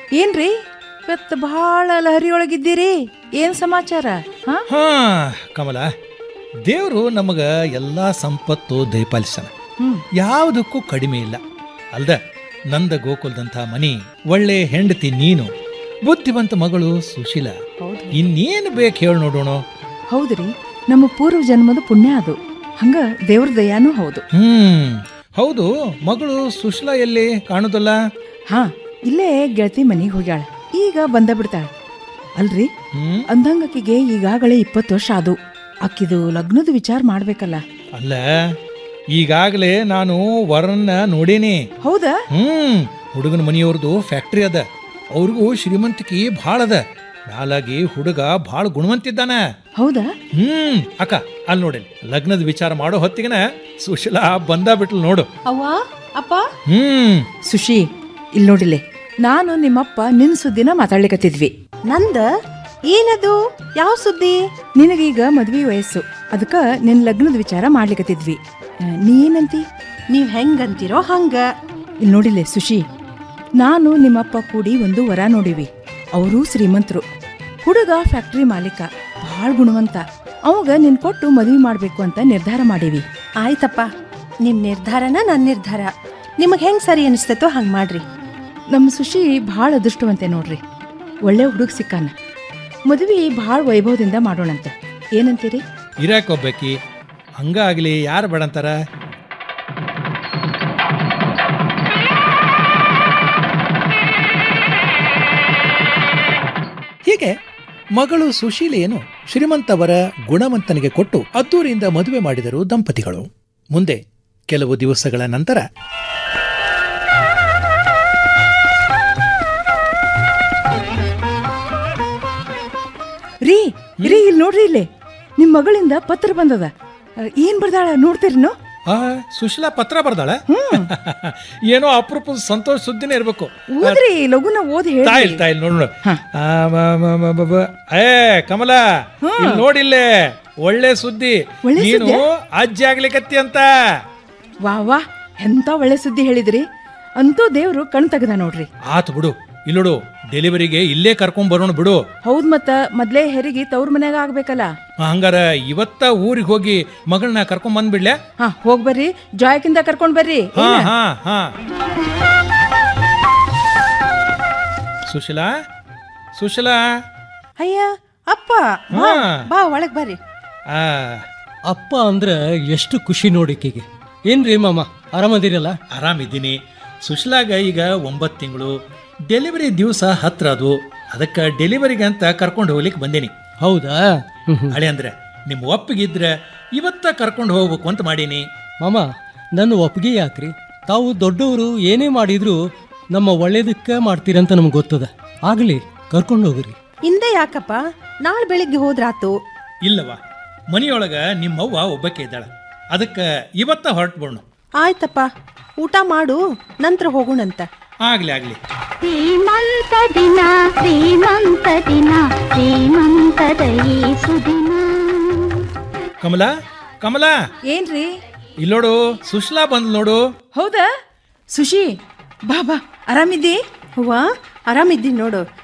ಏನ್ರಿ ಇವತ್ತು ಬಹಳ ಲಹರಿಯೊಳಗಿದ್ದೀರಿ? ಏನ್ ಸಮಾಚಾರ? ಹಾ ಕಮಲ, ದೇವರು ನಮಗ ಎಲ್ಲಾ ಸಂಪತ್ತು ದಯಪಾಲಿಸನ, ಯಾವುದಕ್ಕೂ ಕಡಿಮೆ ಇಲ್ಲ ಅಲ್ದ. ನಂದ ಗೋಕುಲದಂಥ ಮನಿ, ಒಳ್ಳೆ ಹೆಂಡತಿ ನೀನು, ಬುದ್ಧಿವಂತ ಮಗಳು ಸುಶೀಲ, ಇನ್ನೇನು ಬೇಕು ಹೇಳಿ ನೋಡೋಣ. ಹೌದ್ರಿ, ನಮ್ಮ ಪೂರ್ವ ಜನ್ಮದ ಪುಣ್ಯ ಅದು. ಹಂಗ ದೇವ್ರ ದಯಾನೂ ಹೌದು. ಹೌದು. ಮಗಳು ಸುಶೀಲಾ ಎಲ್ಲಿ ಕಾಣುದಲ್ಲ? ಇಲ್ಲೇ ಗೆಳತಿ ಮನಿಗೆ ಹೋಗ್ಯಾಳ, ಈಗ ಬಂದ ಬಿಡ್ತಾಳ. ಅಲ್ರಿ, ಅಂದಂಗಕ್ಕಿಗೆ ಈಗಾಗಲೇ 20 ವರ್ಷ ಆದು. ಅಕ್ಕಿದು ಲಗ್ನದ ವಿಚಾರ ಮಾಡ್ಬೇಕಲ್ಲ. ಅಲ್ಲ, ಈಗಾಗಲೇ ನಾನು ವರನ್ನ ನೋಡೇನಿ. ಹೌದಾ? ಹುಡುಗನ ಮನೆಯವ್ರದ್ದು ಫ್ಯಾಕ್ಟ್ರಿ ಅದ, ಅವ್ರಿಗೂ ಶ್ರೀಮಂತಿಕೆ ಭಾಳ ಅದ. ಮ್ಯಾಲಾಗಿ ಹುಡುಗ ಭಾಳ ಗುಣವಂತಿದ್ದಾನ. ಹೌದಾ? ಅಕ್ಕ, ಅಲ್ಲಿ ನೋಡಿ, ಲಗ್ನದ ವಿಚಾರ ಮಾಡೋ ಹೊತ್ತಿಗೆನ ಸುಶೀಲಾ ಬಂದ ಬಿಟ್ಲು ನೋಡು. ಅವ್ವ, ಅಪ್ಪ. ಸುಶಿ, ಇಲ್ಲಿ ನೋಡಿಲೆ, ನಾನು ನಿಮ್ಮಪ್ಪ ನಿನ್ ಸುದ್ದಿನ ಮಾತಾಡ್ಲಿಕತ್ತಿದ್ವಿ. ನಂದ ಏನದು? ಯಾವ ಸುದ್ದಿ? ನಿನಗೀಗ ಮದ್ವಿ ವಯಸ್ಸು, ಅದಕ್ಕ ನಿನ್ ಲಗ್ನದ ವಿಚಾರ ಮಾಡ್ಲಿಕತ್ತಿದ್ವಿ. ನೀ ಏನಂತಿ? ನೀವ್ ಹೆಂಗಂತೀರೋ ಹಂಗ. ಇಲ್ಲಿ ನೋಡಿಲೆ ಸುಶಿ, ನಾನು ನಿಮ್ಮಪ್ಪ ಕೂಡಿ ಒಂದು ವರ ನೋಡಿವಿ. ಅವರು ಶ್ರೀಮಂತರು, ಹುಡುಗ ಫ್ಯಾಕ್ಟ್ರಿ ಮಾಲೀಕ, ಬಹಳ ಗುಣವಂತ. ಅವಾಗ ನಿನ್ ಕೊಟ್ಟು ಮದ್ವಿ ಮಾಡ್ಬೇಕು ಅಂತ ನಿರ್ಧಾರ ಮಾಡೀವಿ. ಆಯ್ತಪ್ಪ, ನಿಮ್ ನಿರ್ಧಾರನ ನನ್ನ ನಿರ್ಧಾರ. ನಿಮಗ್ ಹೆಂಗ್ ಸರಿ ಅನಿಸ್ತೈತೋ ಹಂಗ್ ಮಾಡ್ರಿ. ನಮ್ಮ ಸುಶಿ ಭಾಳ ಅದೃಷ್ಟವಂತೆ ನೋಡ್ರಿ, ಒಳ್ಳೆ ಹುಡುಗ ಸಿಕ್ಕಾನ. ಮದುವೆ ಭಾಳ ವೈಭವದಿಂದ ಮಾಡೋಣಂತ, ಏನಂತೀರಿ? ಇರಾಕೊಬ್ಬಕಿ, ಹಂಗ ಆಗ್ಲಿ, ಯಾರು ಬೇಡಂತಾರ? ಹೀಗೆ ಮಗಳು ಸುಶೀಲೆಯನ್ನು ಶ್ರೀಮಂತವರ ಗುಣವಂತನಿಗೆ ಕೊಟ್ಟು ಅದ್ದೂರಿಯಿಂದ ಮದುವೆ ಮಾಡಿದರು ದಂಪತಿಗಳು. ಮುಂದೆ ಕೆಲವು ದಿವಸಗಳ ನಂತರ ರೀ ಇಲ್ಲಿ ನೋಡ್ರಿ, ಇಲ್ಲೇ ನಿಮ್ ಮಗಳಿಂದ ಪತ್ರ ಬಂದದ. ಏನ್ ಬರ್ದಾಳ ನೋಡ್ತೀರಿನೋ? ಸುಶೀಲಾ ಪತ್ರ ಬರ್ದಾಳ? ಏನೋ ಅಪರೂಪದ ಸಂತೋಷ ಸುದ್ದಿನೇ ಇರ್ಬೇಕು. ಓದ್ರಿ, ಲಗುನ ಓದಿ ಹೇಳಿ. ತಾಯಿಲ್ ನೋಡು. ಕಮಲ, ನೋಡಿಲ್ಲೇ ಒಳ್ಳೆ ಸುದ್ದಿ, ನೀನು ಅಜ್ಜಿ ಆಗ್ಲಿಕತ್ತಿ ಅಂತ. ವಾ, ಎಂತ ಒಳ್ಳೆ ಸುದ್ದಿ ಹೇಳಿದ್ರಿ. ಅಂತೂ ದೇವ್ರು ಕಣ್ ತೆಗದ ನೋಡ್ರಿ. ಆತ್ ಬಿಡು, ಇಲ್ಲೋಡು, ಡೆಲಿವರಿಗೆ ಇಲ್ಲೇ ಕರ್ಕೊಂಡ್ ಬರೋಣ ಬಿಡು. ಹೌದ್, ಮತ್ತ ಮೊದ್ಲೇ ಹೆರಿಗೆ ತವ್ರ ಮನ್ಯಾಗ ಆಗ್ಬೇಕಲ್ಲ. ಹಂಗಾರ ಇವತ್ತ ಊರಿಗೆ ಹೋಗಿ ಮಗಳನ್ನ ಕರ್ಕೊಂಡ್ ಬಂದ್ಬಿಡ್ಲೆ? ಹೋಗ್ ಬರ್ರಿ, ಜಾಯಕಿಂದ ಕರ್ಕೊಂಡ್ ಬರ್ರಿ. ಸುಶೀಲಾ. ಅಯ್ಯ ಅಪ್ಪ, ಬಾ ಒಳಗ್ ಬರ್ರಿ. ಅಪ್ಪ ಅಂದ್ರ ಎಷ್ಟು ಖುಷಿ ನೋಡಿಕೆಗೆ. ಏನ್ರಿ ಮಾಮ, ಆರಾಮದಿರಲ್ಲ? ಆರಾಮಿದ್ದೀನಿ. ಸುಶೀಲಾಗ ಈಗ 9 ತಿಂಗಳು, ಡೆಲಿವರಿ ದಿವಸ ಹತ್ರ ಅದು. ಅದಕ್ಕೆ ಡೆಲಿವರಿಗೆ ಅಂತ ಕರ್ಕೊಂಡು ಹೋಗ್ಲಿಕ್ಕೆ ಬಂದೇನಿ. ಹೌದಾ? ಹಳೆ ಅಂದ್ರೆ ನಿಮ್ಮ ಒಪ್ಪಿಗಿದ್ರೆ ಇವತ್ತ ಕರ್ಕೊಂಡು ಹೋಗ್ಬೇಕು ಅಂತ ಮಾಡೀನಿ. ಮಾಮ, ನನ್ನ ಒಪ್ಪಿಗೆ ಯಾಕ್ರಿ? ತಾವು ದೊಡ್ಡವರು ಏನೇ ಮಾಡಿದ್ರು ನಮ್ಮ ಒಳ್ಳೇದಕ್ಕೆ ಮಾಡ್ತೀರಂತ ನಮ್ಗೆ ಗೊತ್ತದ. ಆಗ್ಲಿ, ಕರ್ಕೊಂಡು ಹೋಗ್ರಿ. ಹಿಂದೆ ಯಾಕಪ್ಪ, ನಾಳೆ ಬೆಳಿಗ್ಗೆ ಹೋದ್ರಾತು. ಇಲ್ಲವಾ, ಮನೆಯೊಳಗ ನಿಮ್ಮವ್ವ ಒಬ್ಬಕ್ಕೆ ಇದ್ದಾಳ, ಅದಕ್ಕೆ ಇವತ್ತ ಹೊರಟ್ಬಿಡೋಣ. ಆಯ್ತಪ್ಪ, ಊಟ ಮಾಡು, ನಂತರ ಹೋಗೋಣಂತ. ಆಗ್ಲಿ. ಶ್ರೀಮಂತ ದಿನ, ಶ್ರೀಮಂತ ದಿನ, ಶ್ರೀಮಂತದ ಈ ಸುದಿನ. ಕಮಲ, ಏನ್ರಿ? ಇಲ್ಲೋಡು, ಸುಶೀಲಾ ಬಂದ್ ನೋಡು. ಹೌದಾ? ಸುಶಿ, ಬಾ, ಆರಾಮಿದ್ದಿ? ಹೂವಾ, ಆರಾಮಿದ್ದೀನಿ ನೋಡು.